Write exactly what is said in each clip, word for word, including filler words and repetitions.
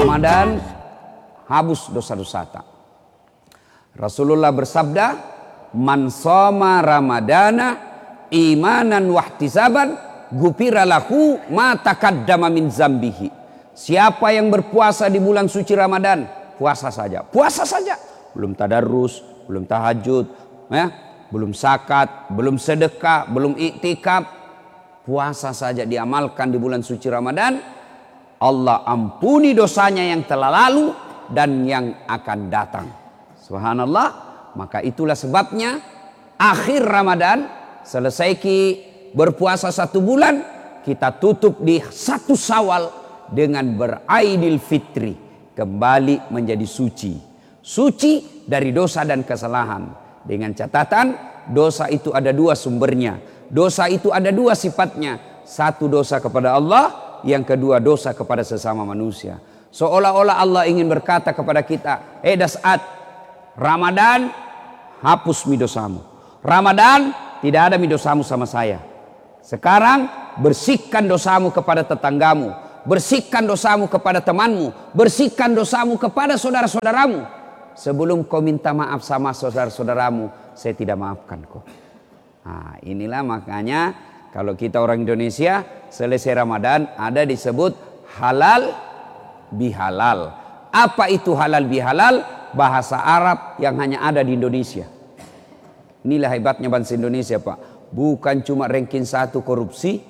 Ramadan habus dosa-dosa tak. Rasulullah bersabda, "Man shoma Ramadana imanan wahtisaban ghufira lahu ma taqaddama min zambihi." Siapa yang berpuasa di bulan suci Ramadan, puasa saja, puasa saja, belum tadarrus, belum tahajud, ya, belum zakat, belum sedekah, belum iktikaf, puasa saja diamalkan di bulan suci Ramadan, Allah ampuni dosanya yang telah lalu dan yang akan datang. Subhanallah. Maka itulah sebabnya akhir Ramadan, selesai ki berpuasa satu bulan, kita tutup di satu Syawal dengan beraidil fitri, kembali menjadi suci, suci dari dosa dan kesalahan. Dengan catatan, dosa itu ada dua sumbernya, dosa itu ada dua sifatnya, satu dosa kepada Allah, yang kedua dosa kepada sesama manusia. Seolah-olah Allah ingin berkata kepada kita, eh dasat, Ramadan hapus mi dosamu, Ramadan tidak ada mi dosamu sama saya. Sekarang bersihkan dosamu kepada tetanggamu, bersihkan dosamu kepada temanmu, bersihkan dosamu kepada saudara-saudaramu. Sebelum kau minta maaf sama saudara-saudaramu, saya tidak maafkan kau. Nah, inilah makanya kalau kita orang Indonesia selesai Ramadan ada disebut halal bihalal. Apa itu halal bihalal? Bahasa Arab yang hanya ada di Indonesia. Inilah hebatnya bangsa Indonesia, Pak. Bukan cuma ranking satu korupsi.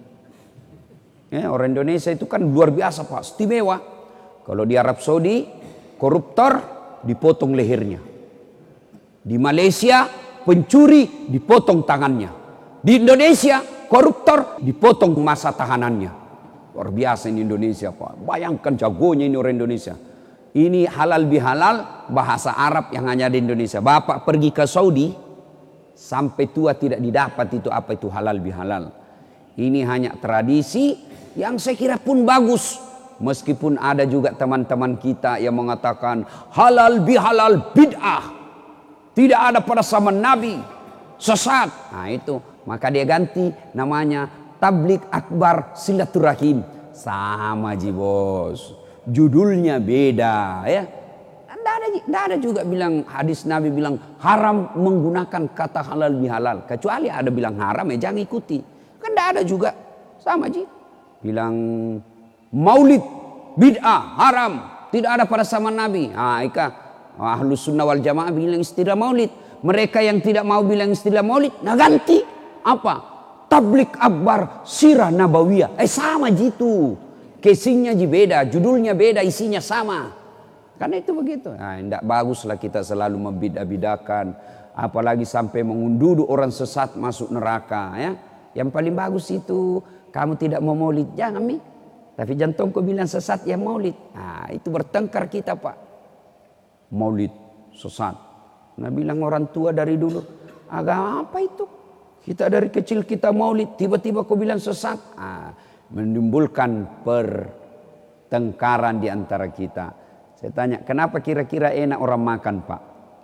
Ya, orang Indonesia itu kan luar biasa, Pak, istimewa. Kalau di Arab Saudi, koruptor dipotong lehernya. Di Malaysia, pencuri dipotong tangannya. Di Indonesia, koruptor dipotong masa tahanannya. Luar biasa ini Indonesia, Pak. Bayangkan jagonya ini orang Indonesia. Ini halal bihalal, bahasa Arab yang hanya di Indonesia. Bapak pergi ke Saudi, sampai tua tidak didapat itu apa itu halal bihalal. Ini hanya tradisi yang saya kira pun bagus. Meskipun ada juga teman-teman kita yang mengatakan halal bihalal bid'ah, tidak ada pada zaman Nabi, sesat. Nah itu, maka dia ganti namanya tablik akbar silaturahim. Sama ji bos, judulnya beda ya. Tidak ada, tidak ada juga bilang hadis Nabi bilang haram menggunakan kata halal bihalal. Kecuali ada bilang haram ya jangan ikuti. Kan tidak ada juga. Sama ji. Bilang maulid bid'ah haram, tidak ada pada zaman Nabi. Ah, ika Ahlus Sunnah wal Jamaah bilang istilah maulid. Mereka yang tidak mau bilang istilah maulid, nah ganti apa? Tablik akbar sirah nabawiyah. Eh sama gitu. Casingnya ji beda, judulnya beda, isinya sama. Karena itu begitu. Nah, tidak baguslah kita selalu membidah-bidahkan, apalagi sampai mengunduduh orang sesat masuk neraka ya. Yang paling bagus itu kamu tidak mau maulid, jangan mi. Tapi jantungku bilang sesat ya maulid. Nah, itu bertengkar kita, Pak. Maulid sesat. Nah, bilang orang tua dari dulu, agama apa itu? Kita dari kecil kita maulid, tiba-tiba kau bilang sesat. Nah, menimbulkan pertengkaran di antara kita. Saya tanya, kenapa kira-kira enak orang makan, Pak?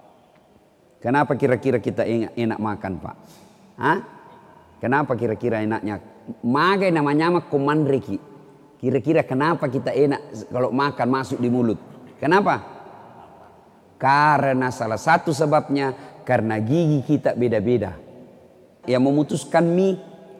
Kenapa kira-kira kita enak, enak makan, Pak? Hah? Kenapa kira-kira enaknya? Magai namanya mah komandreki. Kira-kira kenapa kita enak kalau makan masuk di mulut? Kenapa? Karena salah satu sebabnya karena gigi kita beda-beda. Yang memutuskan mie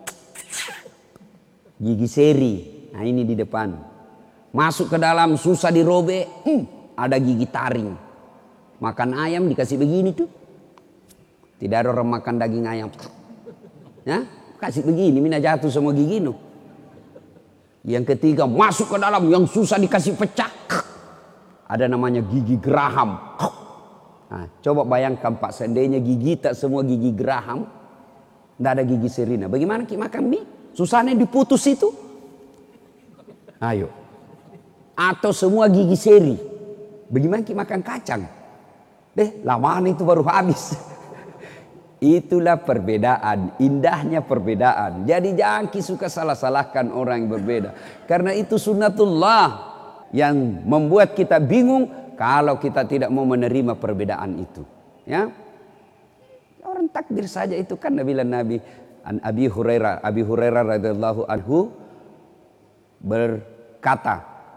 gigi seri. Nah ini di depan. Masuk ke dalam susah dirobek. Hmm, ada gigi taring. Makan ayam dikasih begini tuh. Tidak ada orang makan daging ayam. Ya, kasih begini, mina jatuh semua gigi no. Yang ketiga masuk ke dalam yang susah dikasih pecah. Ada namanya gigi geraham. Nah, coba bayangkan Pak, seandainya gigi tak semua gigi geraham, tidak ada gigi serina. Bagaimana kita makan mie? Susahnya diputus itu. Ayo. Atau semua gigi seri. Bagaimana kita makan kacang? Deh, lamaan itu baru habis. Itulah perbedaan, indahnya perbedaan. Jadi jangan suka salah-salahkan orang yang berbeda. Karena itu sunnatullah yang membuat kita bingung kalau kita tidak mau menerima perbedaan itu. Ya, orang takbir saja itu kan bilang Nabi an Abi Hurairah, Abi Hurairah radhiyallahu anhu berkata,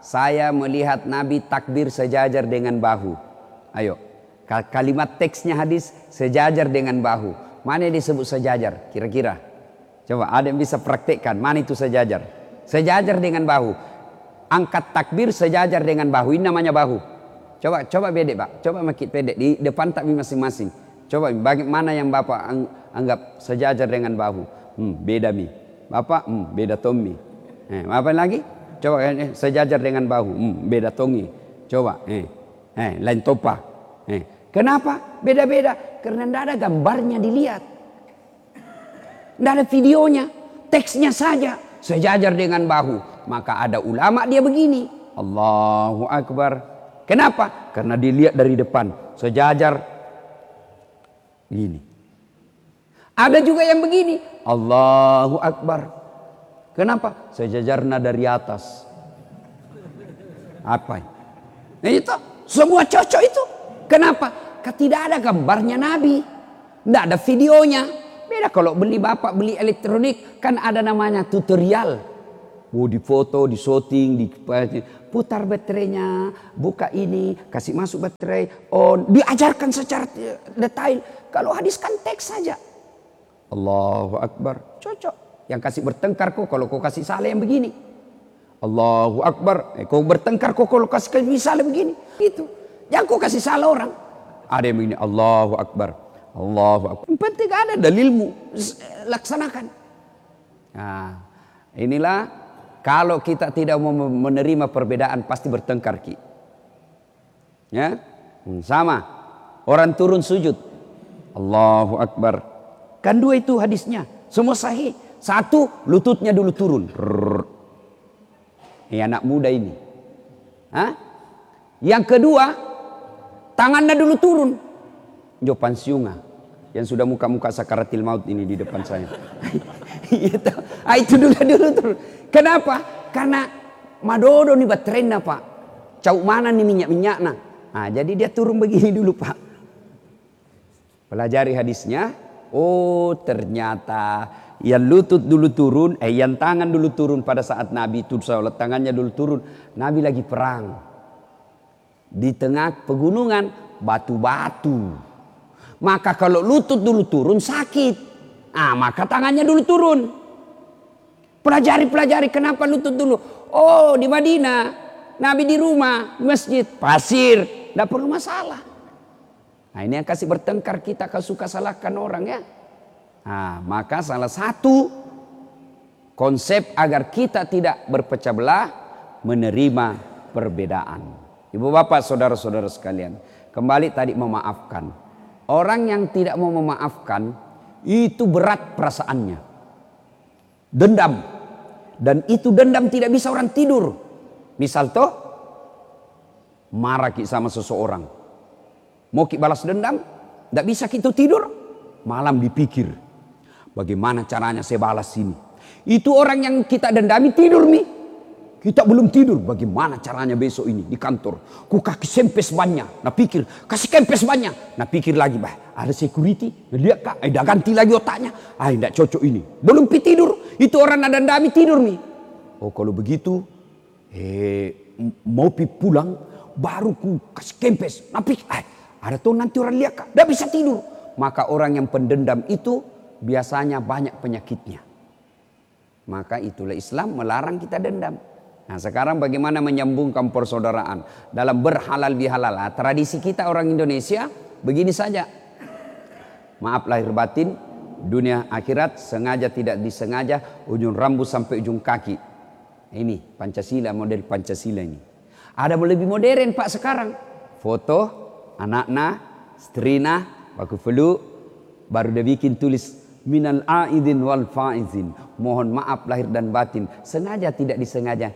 saya melihat Nabi takbir sejajar dengan bahu. Ayo, kalimat teksnya hadis sejajar dengan bahu. Mana yang disebut sejajar kira-kira? Coba ada yang bisa praktekkan, mana itu sejajar? Sejajar dengan bahu. Angkat takbir sejajar dengan bahu, ini namanya bahu. Coba coba bedek Pak, coba makin bedek di depan takbir masing-masing. Coba bagaimana yang Bapak anggap sejajar dengan bahu? Hmm, beda mi. Bapak, hmm, beda Tommy. Eh, apa lagi? Coba eh, sejajar dengan bahu, hmm, beda Tongi. Coba, eh, eh, lain topa. Eh, kenapa? Beda-beda. Karena tidak ada gambarnya dilihat, tidak ada videonya, teksnya saja sejajar dengan bahu. Maka ada ulama dia begini, Allahu Akbar. Kenapa? Karena dilihat dari depan sejajar gini. Ada juga yang begini, Allahu Akbar. Kenapa? Sejajarnya dari atas. Apa? Nah, itu semua cocok itu. Kenapa? Karena tidak ada gambarnya Nabi, tidak ada videonya. Beda kalau beli bapak beli elektronik kan ada namanya tutorial. Oh, di foto, di shooting, di putar baterainya, buka ini, kasih masuk baterai, on, diajarkan secara detail. Kalau hadis kan teks saja. Allahu Akbar, cocok. Yang kasih bertengkar kok kalau kau kasih salah yang begini. Allahu Akbar, eh, kau bertengkar kok kalau kasih salah begini. Itu. Jangan kau kasih salah orang. Ada yang begini, Allahu Akbar, Allahu Akbar. Yang penting ada dalilmu, laksanakan. Nah, inilah kalau kita tidak mau menerima perbedaan pasti bertengkar ki. Ya, sama. Orang turun sujud, Allahu Akbar. Kan dua itu hadisnya, semua sahih. Satu, lututnya dulu turun. Ini anak muda ini. Hah? Yang kedua, tangannya dulu turun. Jo Pansiunga yang sudah muka-muka sakaratil maut ini di depan saya. Itu, ah, itu dulu dulu turun. Kenapa? Karena madodo nih baterainya Pak. Cau mana nih minyak-minyaknya. Nah, jadi dia turun begini dulu Pak. Pelajari hadisnya. Oh, ternyata yang lutut dulu turun, eh yang tangan dulu turun pada saat Nabi itu sholat, tangannya dulu turun. Nabi lagi perang di tengah pegunungan, batu-batu. Maka kalau lutut dulu turun sakit, ah maka tangannya dulu turun. Pelajari-pelajari kenapa lutut dulu. Oh, di Madinah, Nabi di rumah, di masjid, pasir, tidak perlu masalah. Nah, ini yang kasih bertengkar kita kalau suka salahkan orang ya. Nah, maka salah satu konsep agar kita tidak berpecah belah, menerima perbedaan. Ibu bapak saudara-saudara sekalian, kembali tadi memaafkan. Orang yang tidak mau memaafkan itu berat perasaannya, dendam, dan itu dendam tidak bisa orang tidur. Misal toh marah ki sama seseorang, mau ki balas dendam, tidak bisa kita tidur, malam dipikir bagaimana caranya saya balas ini. Itu orang yang kita dendami tidur mi. Kita belum tidur, bagaimana caranya besok ini di kantor. Ku kaki sempes banyak, nah pikir kasih kempes banyak, nah pikir lagi bah ada security, nah lihat kak, eh dah ganti lagi otaknya, ah tidak cocok ini, belum pi tidur. Itu orang ada dendami tidur mi. Oh kalau begitu, eh mau pi pulang baru ku kasih kempes, nah pikir, eh ada tuh nanti orang lihat kak, tidak bisa tidur. Maka orang yang pendendam itu biasanya banyak penyakitnya. Maka itulah Islam melarang kita dendam. Nah sekarang bagaimana menyambungkan persaudaraan dalam berhalal bihalal. Nah, tradisi kita orang Indonesia begini saja. Maaf lahir batin, dunia akhirat sengaja tidak disengaja, ujung rambut sampai ujung kaki. Ini Pancasila, model Pancasila ini. Ada lebih modern Pak sekarang. Foto anaknya, istrina, baku felu, baru dia bikin tulis minal aidin wal faizin. Mohon maaf lahir dan batin, sengaja tidak disengaja.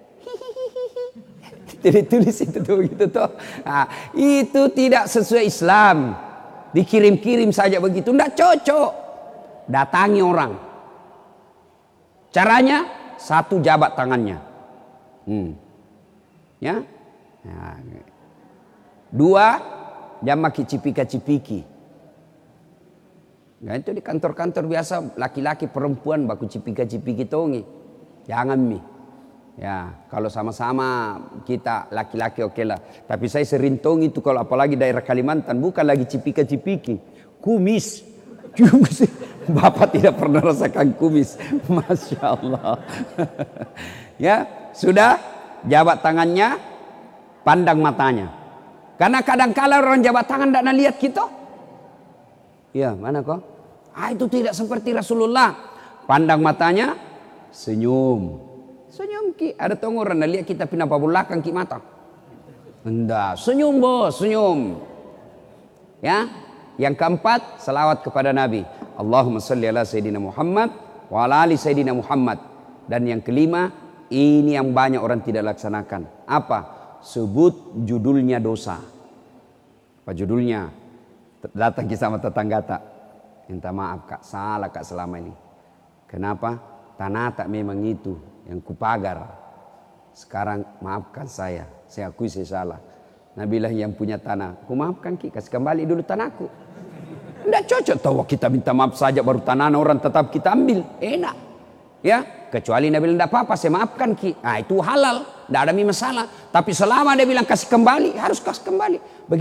Tidak tulis itu tuh gitu tuh. Nah, itu tidak sesuai Islam. Dikirim-kirim saja begitu, tidak cocok. Datangi orang. Caranya satu jabat tangannya. Hmm. Ya. Nah. Dua jangan maki cipika-cipiki. Nah, itu di kantor-kantor biasa laki-laki perempuan baku cipika-cipiki tongi. Jangan mi. Ya, kalau sama-sama kita laki-laki oke lah. Tapi saya serintong itu kalau apalagi daerah Kalimantan bukan lagi cipika-cipiki, kumis. Kumis. Bapak tidak pernah rasakan kumis, masya Allah. Ya, sudah jabat tangannya, pandang matanya. Karena kadang-kala orang jabat tangan tidak lihat kita. Ya, mana kok? Ah, itu tidak seperti Rasulullah. Pandang matanya, senyum. Senyum ki, ada tong orang nak lihat kita pindah belakang ki mata. Enggak, senyum bos, senyum. Ya, yang keempat selawat kepada Nabi. Allahumma salli ala Sayyidina Muhammad wa ala ali Sayyidina Muhammad. Dan yang kelima, ini yang banyak orang tidak laksanakan. Apa? Sebut judulnya dosa. Apa judulnya? Datang ke sama tetangga tak. Minta maaf kak, salah kak selama ini. Kenapa? Tanah tak memang itu yang kupagar. Sekarang maafkan saya, saya akui saya salah. Nabilah yang punya tanah, aku maafkan ki, kasih kembali dulu tanahku. Tidak cocok tahu kita minta maaf saja baru tanah orang tetap kita ambil, enak. Ya, kecuali Nabi tidak apa-apa, saya maafkan ki. Nah itu halal, tidak ada masalah. Tapi selama dia bilang kasih kembali, harus kasih kembali.